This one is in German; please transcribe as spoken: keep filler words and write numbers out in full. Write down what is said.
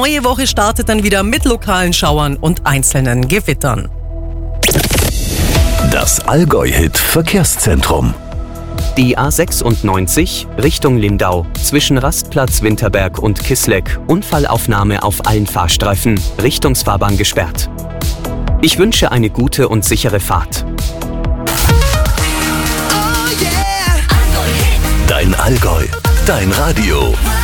neue Woche startet dann wieder mit lokalen Schauern und einzelnen Gewittern. Das Allgäu-Hit Verkehrszentrum. Die A sechsundneunzig Richtung Lindau zwischen Rastplatz Winterberg und Kisleck. Unfallaufnahme auf allen Fahrstreifen, Richtungsfahrbahn gesperrt. Ich wünsche eine gute und sichere Fahrt. Dein Allgäu, dein Radio.